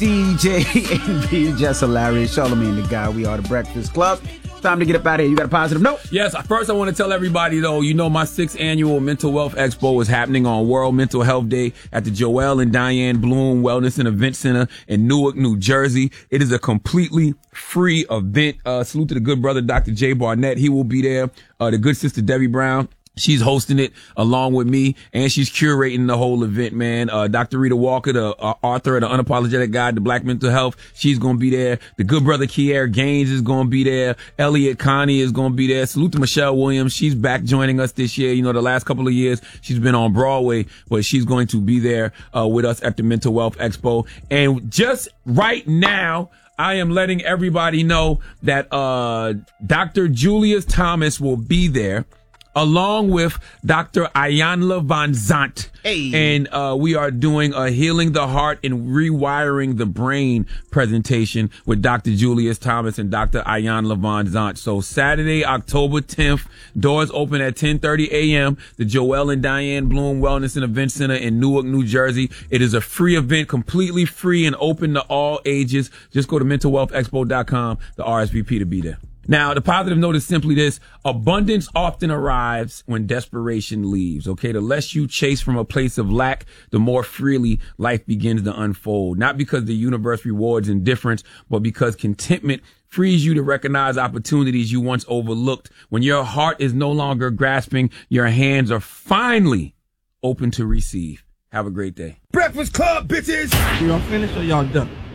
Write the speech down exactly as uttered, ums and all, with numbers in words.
D J and B, just hilarious. Charlamagne the Guy. We are the Breakfast Club. It's time to get up out of here. You got a positive note? Yes. First, I want to tell everybody, though, you know, my sixth annual Mental Wealth Expo is happening on World Mental Health Day at the Joel and Diane Bloom Wellness and Event Center in Newark, New Jersey. It is a completely free event. Uh, salute to the good brother, Doctor Jay Barnett. He will be there. Uh, the good sister, Debbie Brown. She's hosting it along with me, and she's curating the whole event, man. Uh, Doctor Rita Walker, the uh, author of The Unapologetic Guide to Black Mental Health, she's going to be there. The good brother Kier Gaines is going to be there. Elliot Connie is going to be there. Salute to Michelle Williams. She's back joining us this year. You know, the last couple of years she's been on Broadway, but she's going to be there uh, with us at the Mental Wealth Expo. And just right now, I am letting everybody know that uh Doctor Julius Thomas will be there, along with Doctor Ayanla Van Zant. Hey. And uh we are doing a Healing the Heart and Rewiring the Brain presentation with Doctor Julius Thomas and Doctor Ayanla Van Zant. So Saturday, October tenth, doors open at ten thirty a.m. The Joel and Diane Bloom Wellness and Event Center in Newark, New Jersey. It is a free event, completely free and open to all ages. Just go to mental wealth expo dot com, the R S V P, to be there. Now, the positive note is simply this: abundance often arrives when desperation leaves. Okay. The less you chase from a place of lack, the more freely life begins to unfold. Not because the universe rewards indifference, but because contentment frees you to recognize opportunities you once overlooked. When your heart is no longer grasping, your hands are finally open to receive. Have a great day. Breakfast Club, bitches! Y'all finished or y'all done?